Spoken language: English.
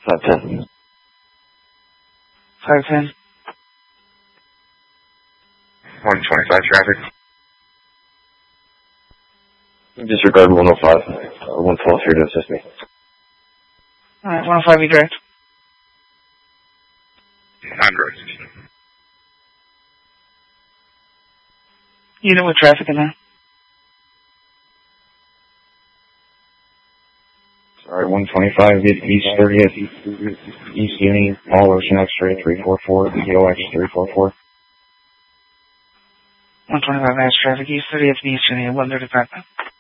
510. 510. 125 traffic. Disregard 105. 112 here to assist me. Alright, 105, you direct. I'm direct. Unit with traffic in there. Alright, 125, East 30th, East Uni, All Ocean X-ray 344, EOX 344. 125 mass traffic, East 30th, East Union, 135.